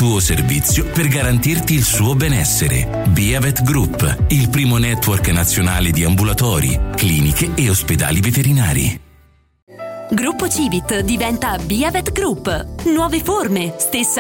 tuo servizio per garantirti il suo benessere. Biavet Group, il primo network nazionale di ambulatori, cliniche e ospedali veterinari. Gruppo Civit diventa Biavet Group. Nuove forme, stessa